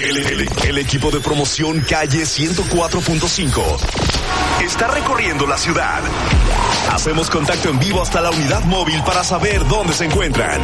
El equipo de promoción Calle 104.5 está recorriendo la ciudad. Hacemos contacto en vivo hasta la unidad móvil para saber dónde se encuentran.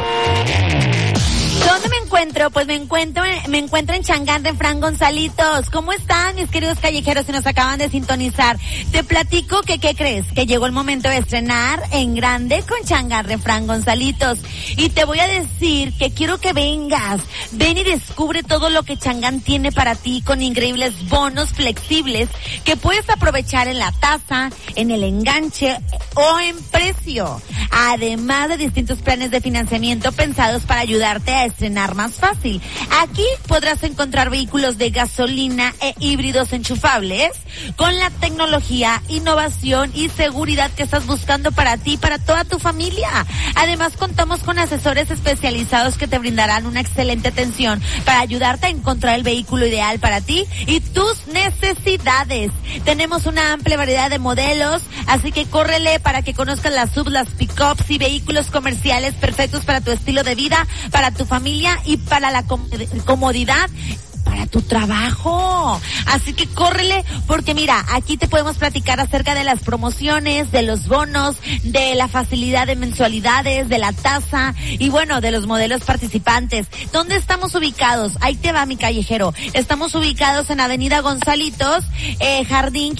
¿Dónde me encuentro? Pues me encuentro en Changán Refrán Gonzalitos. ¿Cómo están mis queridos callejeros si nos acaban de sintonizar? Te platico que, ¿qué crees? Que llegó el momento de estrenar en grande con Changán Refrán Gonzalitos. Y te voy a decir que quiero que vengas. Ven y descubre todo lo que Changán tiene para ti con increíbles bonos flexibles que puedes aprovechar en la tasa, en el enganche o en precio. Además de distintos planes de financiamiento pensados para ayudarte a estrenar más fácil. Aquí podrás encontrar vehículos de gasolina e híbridos enchufables con la tecnología, innovación y seguridad que estás buscando para ti y para toda tu familia. Además, contamos con asesores especializados que te brindarán una excelente atención para ayudarte a encontrar el vehículo ideal para ti y tus necesidades. Tenemos una amplia variedad de modelos, así que córrele para que conozcas las sub, las pick-ups y vehículos comerciales perfectos para tu estilo de vida, para tu familia y para la comodidad para tu trabajo. Así que córrele, porque mira, aquí te podemos platicar acerca de las promociones, de los bonos, de la facilidad de mensualidades, de la tasa y bueno, de los modelos participantes. ¿Dónde estamos ubicados? Ahí te va, mi callejero. Estamos ubicados en Avenida Gonzalitos, Jardín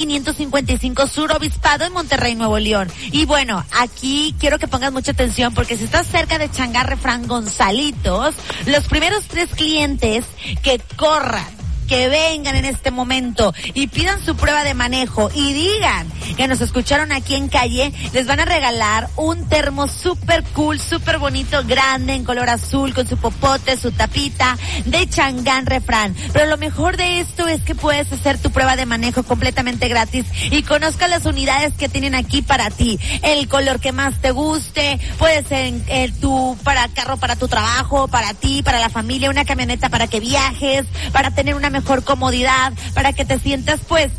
555 Sur, Obispado, en Monterrey, Nuevo León. Y bueno, aquí quiero que pongas mucha atención porque si estás cerca de Changán Refrán Gonzalitos, los primeros 3 clientes que que vengan en este momento y pidan su prueba de manejo y digan que nos escucharon aquí en Calle, les van a regalar un termo súper cool, súper bonito, grande, en color azul, con su popote, su tapita, de Changán Refrán. Pero lo mejor de esto es que puedes hacer tu prueba de manejo completamente gratis y conozca las unidades que tienen aquí para ti. El color que más te guste, puede ser para carro, para tu trabajo, para ti, para la familia, una camioneta para que viajes, para tener una mejor comodidad, para que te sientas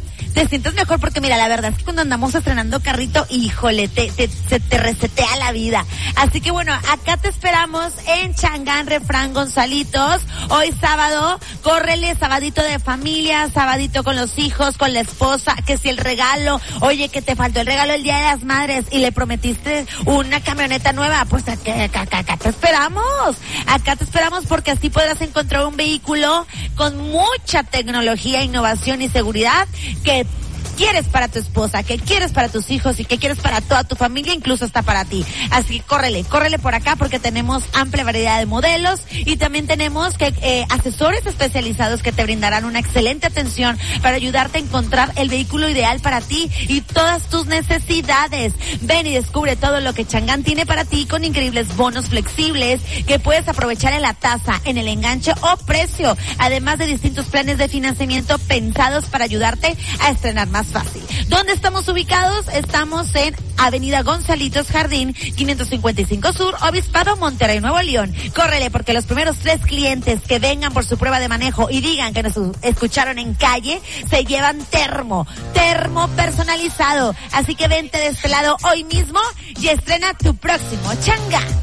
mejor, porque mira, la verdad es que cuando andamos estrenando carrito, híjole, se te resetea la vida. Así que bueno, acá te esperamos en Changán Refrán Gonzalitos. Hoy sábado, córrele, sabadito de familia, sabadito con los hijos, con la esposa, que si el regalo, oye, que te faltó el regalo el Día de las Madres y le prometiste una camioneta nueva, pues acá te esperamos. Acá te esperamos porque así podrás encontrar un vehículo con mucha tecnología, innovación y seguridad que quieres para tu esposa, que quieres para tus hijos y que quieres para toda tu familia, incluso hasta para ti. Así que córrele por acá porque tenemos amplia variedad de modelos y también tenemos asesores especializados que te brindarán una excelente atención para ayudarte a encontrar el vehículo ideal para ti y todas tus necesidades. Ven y descubre todo lo que Changán tiene para ti con increíbles bonos flexibles que puedes aprovechar en la tasa, en el enganche o precio, además de distintos planes de financiamiento pensados para ayudarte a estrenar más fácil. ¿Dónde estamos ubicados? Estamos en Avenida Gonzalitos, Jardín 555 Sur, Obispado, Monterrey, Nuevo León. Córrele porque los primeros 3 clientes que vengan por su prueba de manejo y digan que nos escucharon en Calle se llevan termo personalizado. Así que vente de este lado hoy mismo y estrena tu próximo Changán.